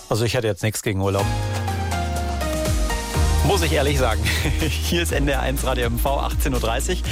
Also ich hätte jetzt nichts gegen Urlaub. Muss ich ehrlich sagen. Hier ist NDR 1 Radio MV, 18.30 Uhr,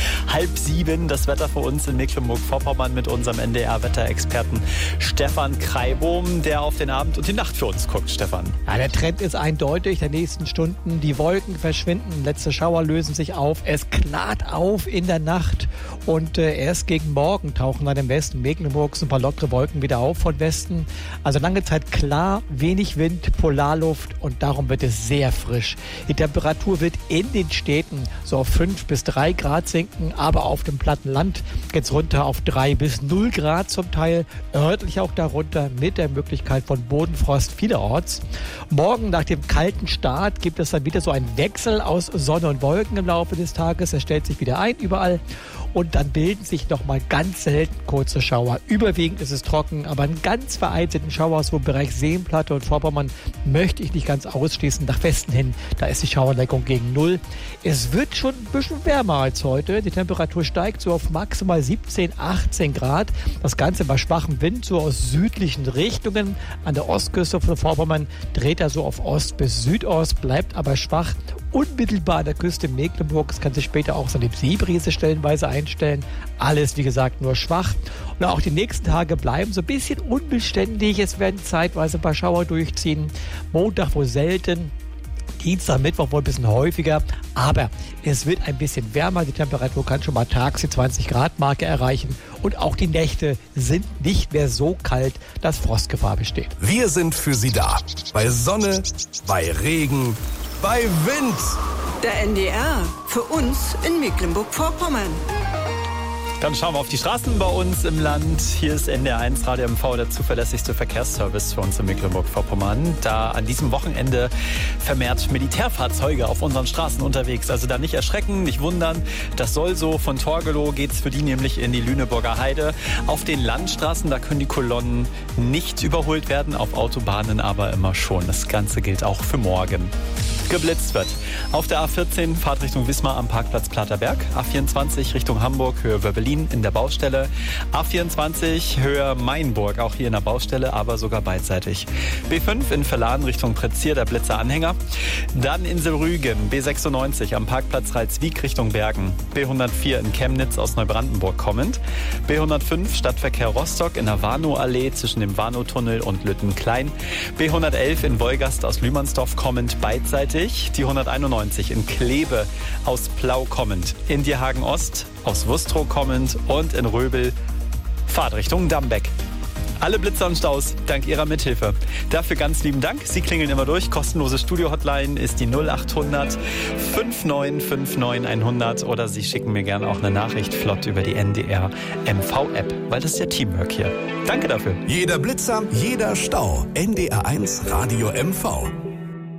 6:30. Das Wetter für uns in Mecklenburg-Vorpommern mit unserem NDR-Wetterexperten Stefan Kreibohm, der auf den Abend und die Nacht für uns guckt. Stefan. Ja, der Trend ist eindeutig. Der nächsten Stunden, die Wolken verschwinden, letzte Schauer lösen sich auf. Es klart auf in der Nacht und erst gegen Morgen tauchen dann im Westen Mecklenburgs ein paar lockere Wolken wieder auf von Westen. Also lange Zeit klar, wenig Wind, Polarluft und darum wird es sehr frisch. Die Temperatur wird in den Städten so auf 5 bis 3 Grad sinken, aber auf dem platten Land geht es runter auf 3 bis 0 Grad zum Teil, örtlich auch darunter mit der Möglichkeit von Bodenfrost vielerorts. Morgen nach dem kalten Start gibt es dann wieder so einen Wechsel aus Sonne und Wolken im Laufe des Tages. Es stellt sich wieder ein überall. Und dann bilden sich nochmal ganz selten kurze Schauer. Überwiegend ist es trocken, aber einen ganz vereinzelten Schauer so im Bereich Seenplatte und Vorpommern möchte ich nicht ganz ausschließen. Nach Westen hin, da ist die Schauerdeckung gegen 0. Es wird schon ein bisschen wärmer als heute. Die Temperatur steigt so auf maximal 17, 18 Grad. Das Ganze bei schwachem Wind so aus südlichen Richtungen. An der Ostküste von Vorpommern dreht er so auf Ost bis Südost, bleibt aber schwach. Unmittelbar an der Küste Mecklenburgs kann sich später auch so eine Seebrise stellenweise einstellen. Alles, wie gesagt, nur schwach. Und auch die nächsten Tage bleiben so ein bisschen unbeständig. Es werden zeitweise ein paar Schauer durchziehen. Montag wohl selten. Dienstag, Mittwoch wohl ein bisschen häufiger. Aber es wird ein bisschen wärmer. Die Temperatur kann schon mal tags die 20-Grad-Marke erreichen. Und auch die Nächte sind nicht mehr so kalt, dass Frostgefahr besteht. Wir sind für Sie da. Bei Sonne, bei Regen, bei Wind. Der NDR, für uns in Mecklenburg-Vorpommern. Dann schauen wir auf die Straßen bei uns im Land. Hier ist NDR 1 Radio MV, der zuverlässigste Verkehrsservice für uns in Mecklenburg-Vorpommern. Da an diesem Wochenende vermehrt Militärfahrzeuge auf unseren Straßen unterwegs. Also da nicht erschrecken, nicht wundern. Das soll so. Von Torgelow geht's für die nämlich in die Lüneburger Heide. Auf den Landstraßen, da können die Kolonnen nicht überholt werden. Auf Autobahnen aber immer schon. Das Ganze gilt auch für morgen. Geblitzt wird. Auf der A14 Fahrt Richtung Wismar am Parkplatz Platterberg. A24 Richtung Hamburg, Höhe Wörbelin in der Baustelle. A24 Höhe Mainburg, auch hier in der Baustelle, aber sogar beidseitig. B5 in Verlan Richtung Pretzier, der Blitzer-Anhänger. Dann Inselrügen, B96 am Parkplatz Ralswiek Richtung Bergen. B104 in Chemnitz aus Neubrandenburg kommend. B105 Stadtverkehr Rostock in der Warnow-Allee zwischen dem Warnow-Tunnel und Lüttenklein. B111 in Wolgast aus Lühmannsdorf kommend, beidseitig. Die 191 in Kleve aus Plau kommend, in Dierhagen Ost aus Wustrow kommend und in Röbel Fahrt Richtung Dambeck. Alle Blitzer und Staus dank Ihrer Mithilfe. Dafür ganz lieben Dank. Sie klingeln immer durch. Kostenlose Studio-Hotline ist die 0800 5959 100 oder Sie schicken mir gerne auch eine Nachricht flott über die NDR MV-App, weil das ist ja Teamwork hier. Danke dafür. Jeder Blitzer, jeder Stau. NDR 1 Radio MV.